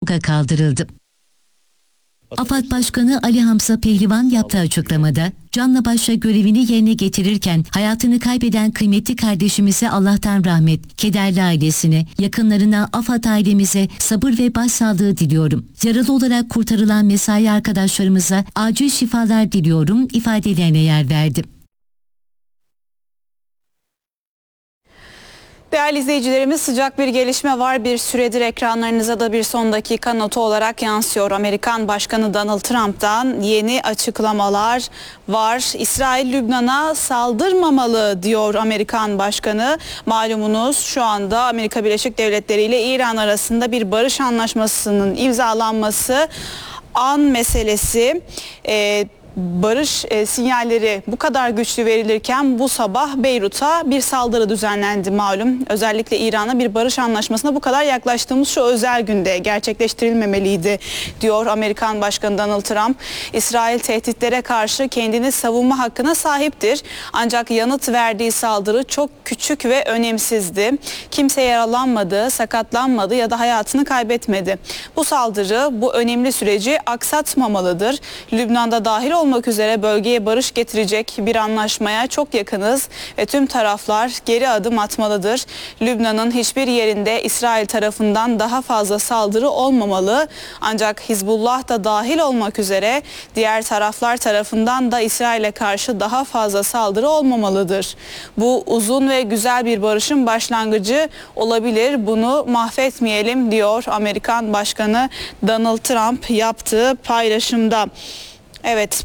şoka kaldırıldı. AFAD Başkanı Ali Hamza Pehlivan yaptığı açıklamada, canla başla görevini yerine getirirken hayatını kaybeden kıymetli kardeşimize Allah'tan rahmet, kederli ailesine, yakınlarına, AFAD ailemize sabır ve başsağlığı diliyorum. Yaralı olarak kurtarılan mesai arkadaşlarımıza acil şifalar diliyorum ifadelerine yer verdi. Değerli izleyicilerimiz, sıcak bir gelişme var. Bir süredir ekranlarınıza da bir son dakika notu olarak yansıyor. Amerikan Başkanı Donald Trump'tan yeni açıklamalar var. İsrail Lübnan'a saldırmamalı diyor Amerikan Başkanı. Malumunuz şu anda Amerika Birleşik Devletleri ile İran arasında bir barış anlaşmasının imzalanması an meselesi. Barış sinyalleri bu kadar güçlü verilirken bu sabah Beyrut'a bir saldırı düzenlendi malum. Özellikle İran'a bir barış anlaşmasına bu kadar yaklaştığımız şu özel günde gerçekleştirilmemeliydi diyor Amerikan Başkanı Donald Trump. İsrail tehditlere karşı kendini savunma hakkına sahiptir. Ancak yanıt verdiği saldırı çok küçük ve önemsizdi. Kimse yaralanmadı, sakatlanmadı ya da hayatını kaybetmedi. Bu saldırı bu önemli süreci aksatmamalıdır. Lübnan'da dahil olmak üzere bölgeye barış getirecek bir anlaşmaya çok yakınız ve tüm taraflar geri adım atmalıdır. Lübnan'ın hiçbir yerinde İsrail tarafından daha fazla saldırı olmamalı. Ancak Hizbullah da dahil olmak üzere diğer taraflar tarafından da İsrail'e karşı daha fazla saldırı olmamalıdır. Bu uzun ve güzel bir barışın başlangıcı olabilir. Bunu mahvetmeyelim diyor Amerikan Başkanı Donald Trump yaptığı paylaşımda. Evet.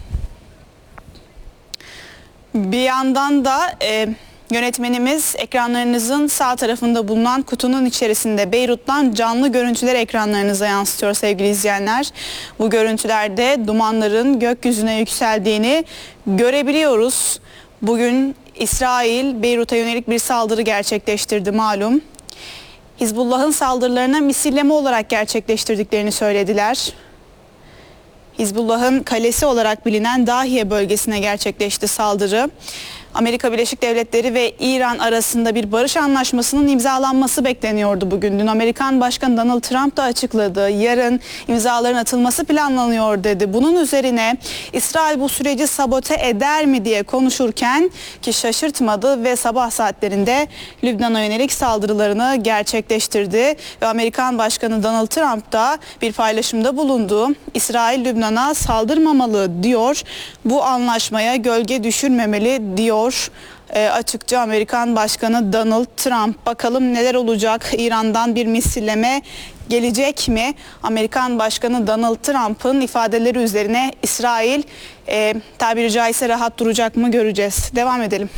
Bir yandan da yönetmenimiz ekranlarınızın sağ tarafında bulunan kutunun içerisinde Beyrut'tan canlı görüntüler ekranlarınıza yansıtıyor sevgili izleyenler. Bu görüntülerde dumanların gökyüzüne yükseldiğini görebiliyoruz. Bugün İsrail Beyrut'a yönelik bir saldırı gerçekleştirdi malum. Hizbullah'ın saldırılarına misilleme olarak gerçekleştirdiklerini söylediler. Hizbullah'ın kalesi olarak bilinen Dahiye bölgesine gerçekleşti saldırı. Amerika Birleşik Devletleri ve İran arasında bir barış anlaşmasının imzalanması bekleniyordu bugün. Dün Amerikan Başkanı Donald Trump da açıkladı. Yarın imzaların atılması planlanıyor dedi. Bunun üzerine İsrail bu süreci sabote eder mi diye konuşurken ki şaşırtmadı ve sabah saatlerinde Lübnan'a yönelik saldırılarını gerçekleştirdi. Ve Amerikan Başkanı Donald Trump da bir paylaşımda bulundu. İsrail Lübnan'a saldırmamalı diyor. Bu anlaşmaya gölge düşürmemeli diyor. Açıkça Amerikan Başkanı Donald Trump. Bakalım neler olacak? İran'dan bir misilleme gelecek mi? Amerikan Başkanı Donald Trump'ın ifadeleri üzerine İsrail tabiri caizse rahat duracak mı göreceğiz. Devam edelim.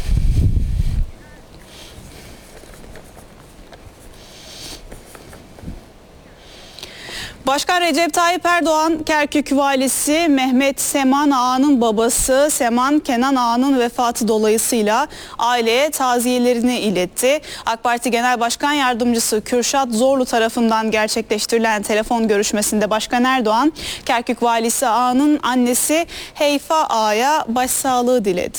Başkan Recep Tayyip Erdoğan, Kerkük Valisi Mehmet Seman Ağa'nın babası Seman Kenan Ağa'nın vefatı dolayısıyla aileye taziyelerini iletti. AK Parti Genel Başkan Yardımcısı Kürşat Zorlu tarafından gerçekleştirilen telefon görüşmesinde Başkan Erdoğan, Kerkük Valisi Ağa'nın annesi Heyfa Ağa'ya başsağlığı diledi.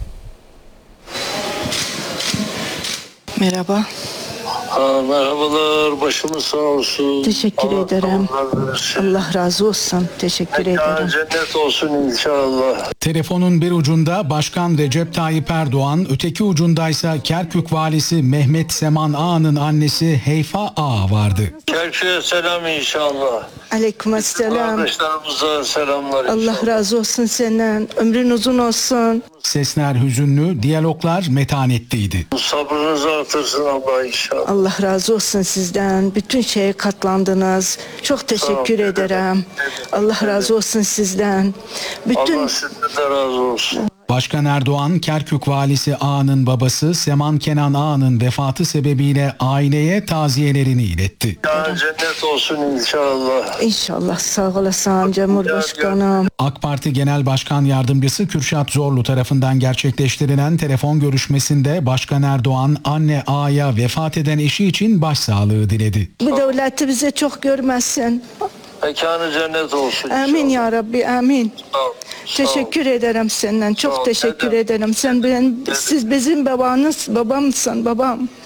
Merhaba. Merhabalar, başımız sağ olsun. Teşekkür ederim. Allah razı olsun. Teşekkür ederim. Cennet olsun inşallah. Telefonun bir ucunda Başkan Recep Tayyip Erdoğan, öteki ucundaysa Kerkük Valisi Mehmet Seman Ağa'nın annesi Heyfa Ağa vardı. Kerkük'e selam inşallah. Aleykümselam. Kardeşlerimize selamlar inşallah. Allah razı olsun senden. Ömrün uzun olsun. Sesler hüzünlü, diyaloglar metanetliydi. Sabrınızı artırsın Allah inşallah. Allah razı olsun sizden. Bütün şeye katlandınız. Çok teşekkür ederim. Allah razı olsun sizden. Bütün Allah sizden de razı olsun. Başkan Erdoğan, Kerkük Valisi Ağa'nın babası Seman Kenan Ağa'nın vefatı sebebiyle aileye taziyelerini iletti. Cennet olsun inşallah. İnşallah sağ olasın Cumhurbaşkanım. AK Parti Genel Başkan Yardımcısı Kürşat Zorlu tarafından gerçekleştirilen telefon görüşmesinde Başkan Erdoğan, anne Ağa'ya vefat eden eşi için başsağlığı diledi. Bu devleti bize çok görmezsin. Mekanı cennet olsun inşallah. Amin ya Rabbi, amin. Sağ ol. Teşekkür ederim senden. Çok teşekkür ederim. Siz bizim babamsın, babam.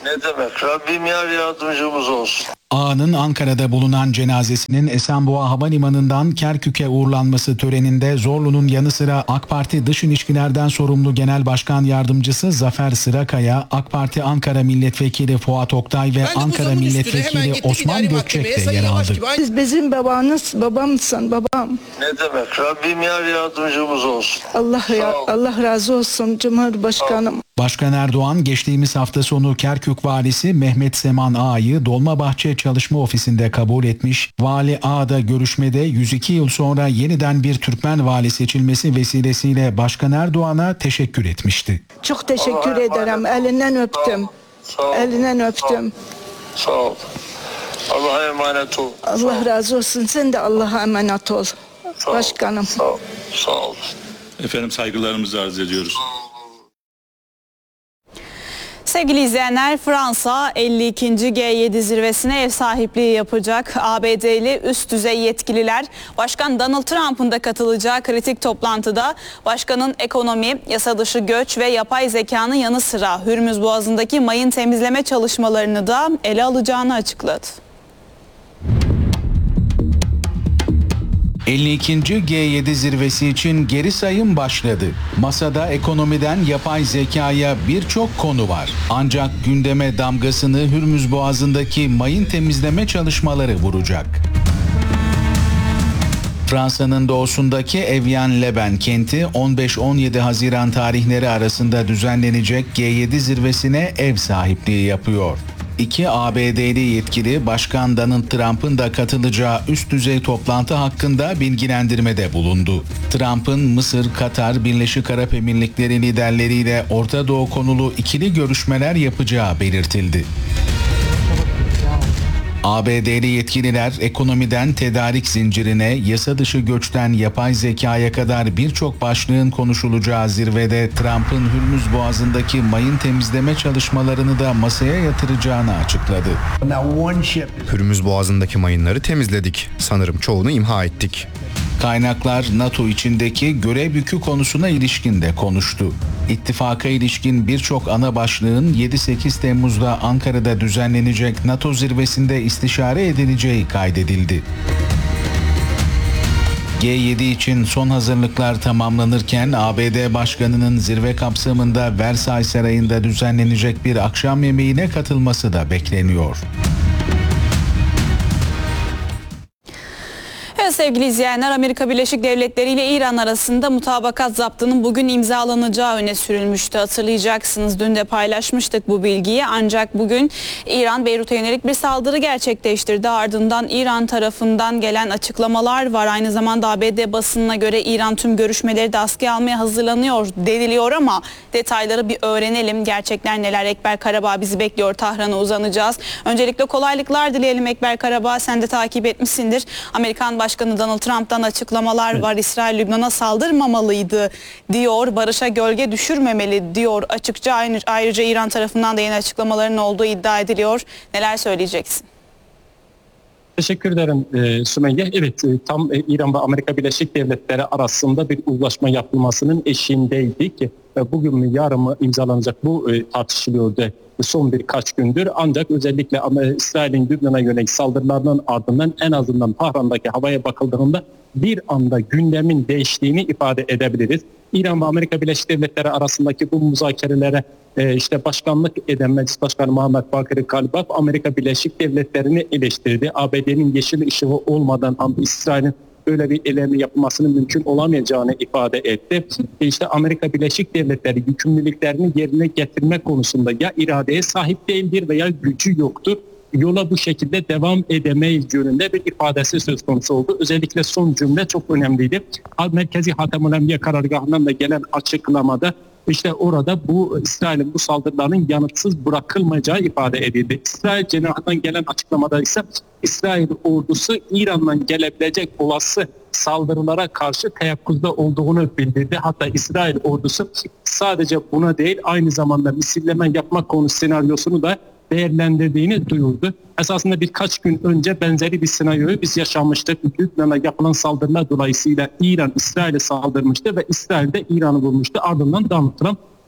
Ne demek? Rabbim yar yardımcımız olsun. Ağa'nın Ankara'da bulunan cenazesinin Esenboğa Havalimanı'ndan Kerkük'e uğurlanması töreninde Zorlu'nun yanı sıra AK Parti Dış İlişkilerden sorumlu Genel Başkan Yardımcısı Zafer Sırakaya, AK Parti Ankara Milletvekili Fuat Oktay ve Ankara Milletvekili Osman Gökçek de yer aldı. Siz bizim babamsın babam. Ne demek? Rabbim yar yardımcımız olsun. Allah razı olsun Cumhurbaşkanım. Başkan Erdoğan geçtiğimiz hafta sonu Kerkük Valisi Mehmet Seman Ağa'yı Dolmabahçe Çalışma Ofisi'nde kabul etmiş. Vali Ağa'da görüşmede 102 yıl sonra yeniden bir Türkmen vali seçilmesi vesilesiyle Başkan Erdoğan'a teşekkür etmişti. Çok teşekkür ederim. Elinden öptüm. Sağ ol. Elinden öptüm. Sağ ol. Allah'a emanet ol. Allah razı olsun. Sen de Allah'a emanet ol. Sağ ol. Başkanım. Sağ ol. Sağ ol. Efendim saygılarımızı arz ediyoruz. Sevgili izleyenler, Fransa 52. G7 zirvesine ev sahipliği yapacak. ABD'li üst düzey yetkililer Başkan Donald Trump'ın da katılacağı kritik toplantıda başkanın ekonomi, yasa dışı göç ve yapay zekanın yanı sıra Hürmüz Boğazı'ndaki mayın temizleme çalışmalarını da ele alacağını açıkladı. 52. G7 zirvesi için geri sayım başladı. Masada ekonomiden yapay zekaya birçok konu var. Ancak gündeme damgasını Hürmüz Boğazı'ndaki mayın temizleme çalışmaları vuracak. Fransa'nın doğusundaki Evian-les-Bains kenti 15-17 Haziran tarihleri arasında düzenlenecek G7 zirvesine ev sahipliği yapıyor. İki ABD'li yetkili Başkan Donald Trump'ın da katılacağı üst düzey toplantı hakkında bilgilendirmede bulundu. Trump'ın Mısır, Katar, Birleşik Arap Emirlikleri liderleriyle Orta Doğu konulu ikili görüşmeler yapacağı belirtildi. ABD'li yetkililer ekonomiden tedarik zincirine, yasa dışı göçten yapay zekaya kadar birçok başlığın konuşulacağı zirvede Trump'ın Hürmüz Boğazı'ndaki mayın temizleme çalışmalarını da masaya yatıracağını açıkladı. Hürmüz Boğazı'ndaki mayınları temizledik. Sanırım çoğunu imha ettik. Kaynaklar NATO içindeki görev yükü konusuna ilişkin de konuştu. İttifaka ilişkin birçok ana başlığın 7-8 Temmuz'da Ankara'da düzenlenecek NATO zirvesinde istişare edileceği kaydedildi. G7 için son hazırlıklar tamamlanırken ABD Başkanı'nın zirve kapsamında Versailles Sarayı'nda düzenlenecek bir akşam yemeğine katılması da bekleniyor. Evet sevgili izleyenler, Amerika Birleşik Devletleri ile İran arasında mutabakat zaptının bugün imzalanacağı öne sürülmüştü. Hatırlayacaksınız, dün de paylaşmıştık bu bilgiyi. Ancak bugün İran Beyrut'a yönelik bir saldırı gerçekleştirdi. Ardından İran tarafından gelen açıklamalar var. Aynı zamanda ABD basınına göre İran tüm görüşmeleri de askıya almaya hazırlanıyor deniliyor ama detayları bir öğrenelim. Gerçekler neler? Ekber Karabağ bizi bekliyor. Tahran'a uzanacağız. Öncelikle kolaylıklar dileyelim Ekber Karabağ. Sen de takip etmişsindir. Amerikan Başkanı Donald Trump'tan açıklamalar var. İsrail Lübnan'a saldırmamalıydı diyor. Barış'a gölge düşürmemeli diyor. Açıkça ayrıca İran tarafından da yeni açıklamaların olduğu iddia ediliyor. Neler söyleyeceksin? Teşekkür ederim Sümeyye. Evet, tam İran ve Amerika Birleşik Devletleri arasında bir uzlaşma yapılmasının eşiğindeydik. Bugün mü yarın mı imzalanacak bu tartışılıyordu son birkaç gündür. Ancak özellikle İsrail'in Lübnan'a yönelik saldırılarının ardından en azından Tahran'daki havaya bakıldığında bir anda gündemin değiştiğini ifade edebiliriz. İran ve Amerika Birleşik Devletleri arasındaki bu müzakerelere başkanlık eden Meclis Başkanı Muhammed Bakir Kalibaf Amerika Birleşik Devletleri'ni eleştirdi. ABD'nin yeşil ışığı olmadan İsrail'in böyle bir eylemi yapılmasının mümkün olamayacağını ifade etti. Amerika Birleşik Devletleri yükümlülüklerini yerine getirme konusunda ya iradeye sahip değildir veya gücü yoktur. Yola bu şekilde devam edemeyiz yönünde bir ifadesi söz konusu oldu. Özellikle son cümle çok önemliydi. Merkezi Hatem-ül Emniye karargahından da gelen açıklamada orada bu İsrail'in bu saldırılarının yanıtsız bırakılmayacağı ifade edildi. İsrail cenahından gelen açıklamada ise İsrail ordusu İran'dan gelebilecek olası saldırılara karşı teyakkuzda olduğunu bildirdi. Hatta İsrail ordusu sadece buna değil aynı zamanda misilleme yapma konu senaryosunu da değerlendirdiğini duyurdu. Esasında birkaç gün önce benzeri bir senaryoyu biz yaşanmıştık. Lübnan'a yapılan saldırılar dolayısıyla İran İsrail'e saldırmıştı ve İsrail de İran'ı vurmuştu. Ardından Donald Trump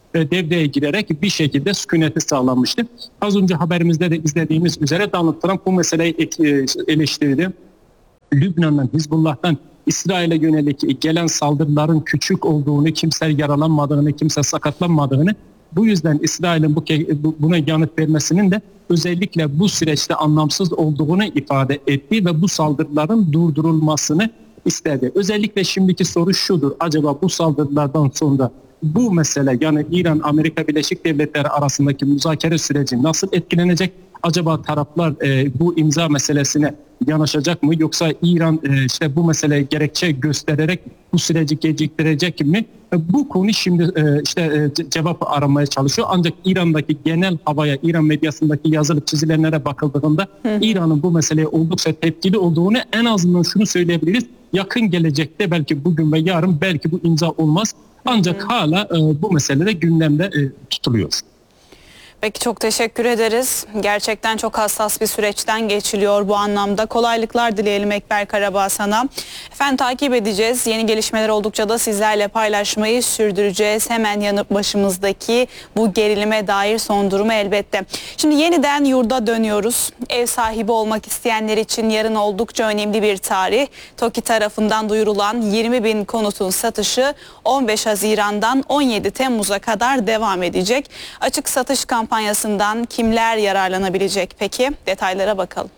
devreye girerek bir şekilde sükuneti sağlanmıştı. Az önce haberimizde de izlediğimiz üzere Donald Trump bu meseleyi eleştirdi. Lübnan'dan, Hizbullah'tan İsrail'e yönelik gelen saldırıların küçük olduğunu, kimse yaralanmadığını, kimse sakatlanmadığını, bu yüzden İsrail'in buna yanıt vermesinin de özellikle bu süreçte anlamsız olduğunu ifade etti ve bu saldırıların durdurulmasını istedi. Özellikle şimdiki soru şudur: acaba bu saldırılardan sonra bu mesele, yani İran-Amerika Birleşik Devletleri arasındaki müzakere süreci nasıl etkilenecek? Acaba taraflar bu imza meselesine yanaşacak mı, yoksa İran işte bu meseleye gerekçe göstererek bu süreci geciktirecek mi? Bu konu şimdi cevap aramaya çalışıyor. Ancak İran'daki genel havaya, İran medyasındaki yazılıp çizilenlere bakıldığında İran'ın bu meseleye oldukça tepkili olduğunu, en azından şunu söyleyebiliriz: yakın gelecekte, belki bugün ve yarın belki bu imza olmaz. Ancak hala bu mesele de gündemde tutuluyor. Peki, çok teşekkür ederiz. Gerçekten çok hassas bir süreçten geçiliyor bu anlamda. Kolaylıklar dileyelim Ekber Karabağ sana. Efendim, takip edeceğiz. Yeni gelişmeler oldukça da sizlerle paylaşmayı sürdüreceğiz. Hemen yanı başımızdaki bu gerilime dair son durumu elbette. Şimdi yeniden yurda dönüyoruz. Ev sahibi olmak isteyenler için yarın oldukça önemli bir tarih. TOKİ tarafından duyurulan 20.000 konutun satışı 15 Haziran'dan 17 Temmuz'a kadar devam edecek. Açık satış kampanyasından kimler yararlanabilecek peki? Detaylara bakalım.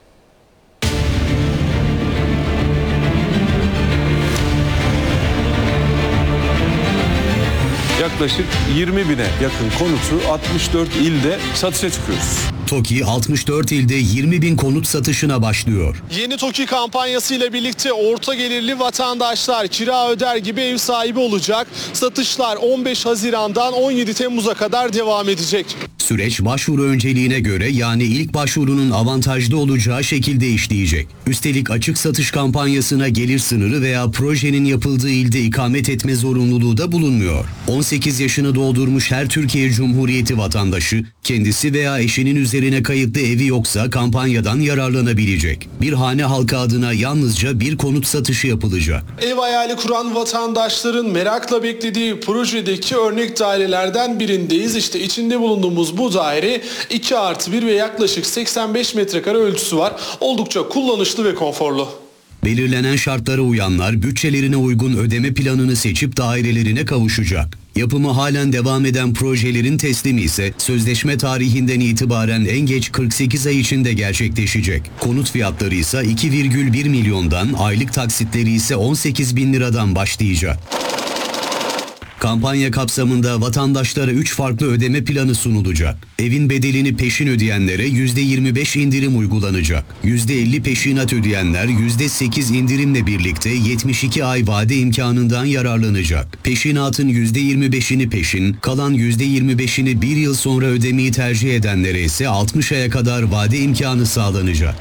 Yaklaşık 20.000'e yakın konutu 64 ilde satışa çıkıyoruz. TOKİ 64 ilde 20.000 konut satışına başlıyor. Yeni TOKİ kampanyası ile birlikte orta gelirli vatandaşlar kira öder gibi ev sahibi olacak. Satışlar 15 Haziran'dan 17 Temmuz'a kadar devam edecek. Süreç başvuru önceliğine göre, yani ilk başvurunun avantajlı olacağı şekilde işleyecek. Üstelik açık satış kampanyasına gelir sınırı veya projenin yapıldığı ilde ikamet etme zorunluluğu da bulunmuyor. 18 yaşını doldurmuş her Türkiye Cumhuriyeti vatandaşı, kendisi veya eşinin üzerine kayıtlı evi yoksa kampanyadan yararlanabilecek. Bir hane halkı adına yalnızca bir konut satışı yapılacak. Ev hayali kuran vatandaşların merakla beklediği projedeki örnek dairelerden birindeyiz. İşte içinde bulunduğumuz bu daire 2+1 ve yaklaşık 85 metrekare ölçüsü var. Oldukça kullanışlı ve konforlu. Belirlenen şartlara uyanlar bütçelerine uygun ödeme planını seçip dairelerine kavuşacak. Yapımı halen devam eden projelerin teslimi ise sözleşme tarihinden itibaren en geç 48 ay içinde gerçekleşecek. Konut fiyatları ise 2,1 milyondan, aylık taksitleri ise 18.000 liradan başlayacak. Kampanya kapsamında vatandaşlara 3 farklı ödeme planı sunulacak. Evin bedelini peşin ödeyenlere %25 indirim uygulanacak. %50 peşinat ödeyenler %8 indirimle birlikte 72 ay vade imkanından yararlanacak. Peşinatın %25'ini peşin, kalan %25'ini bir yıl sonra ödemeyi tercih edenlere ise 60 aya kadar vade imkanı sağlanacak.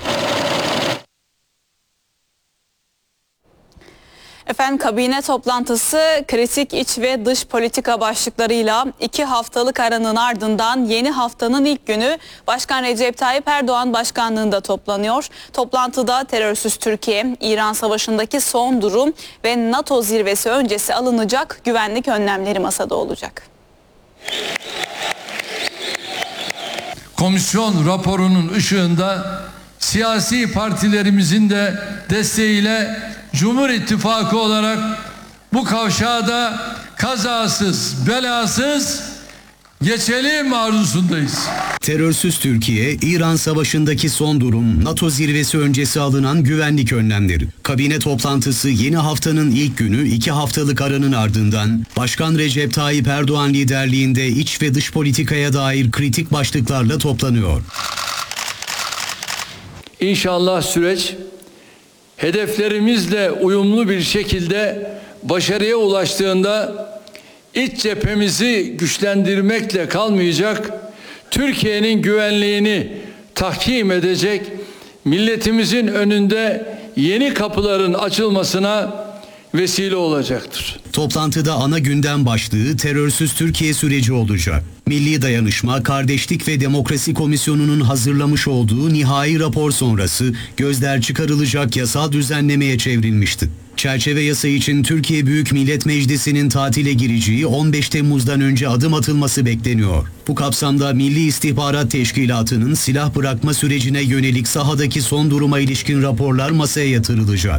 Efendim, kabine toplantısı kritik iç ve dış politika başlıklarıyla 2 haftalık aranın ardından yeni haftanın ilk günü Başkan Recep Tayyip Erdoğan başkanlığında toplanıyor. Toplantıda terörsüz Türkiye, İran Savaşı'ndaki son durum ve NATO zirvesi öncesi alınacak güvenlik önlemleri masada olacak. Komisyon raporunun ışığında siyasi partilerimizin de desteğiyle Cumhur İttifakı olarak bu kavşağı da kazasız, belasız geçelim arzusundayız. Terörsüz Türkiye, İran Savaşı'ndaki son durum, NATO zirvesi öncesi alınan güvenlik önlemleri. Kabine toplantısı yeni haftanın ilk günü 2 haftalık aranın ardından Başkan Recep Tayyip Erdoğan liderliğinde iç ve dış politikaya dair kritik başlıklarla toplanıyor. İnşallah süreç hedeflerimizle uyumlu bir şekilde başarıya ulaştığında iç cephemizi güçlendirmekle kalmayacak, Türkiye'nin güvenliğini tahkim edecek, milletimizin önünde yeni kapıların açılmasına vesile olacaktır. Toplantıda ana gündem başlığı terörsüz Türkiye süreci olacak. Milli Dayanışma, Kardeşlik ve Demokrasi Komisyonu'nun hazırlamış olduğu nihai rapor sonrası gözler çıkarılacak yasal düzenlemeye çevrilmişti. Çerçeve yasa için Türkiye Büyük Millet Meclisi'nin tatile gireceği 15 Temmuz'dan önce adım atılması bekleniyor. Bu kapsamda Milli İstihbarat Teşkilatı'nın silah bırakma sürecine yönelik sahadaki son duruma ilişkin raporlar masaya yatırılacak.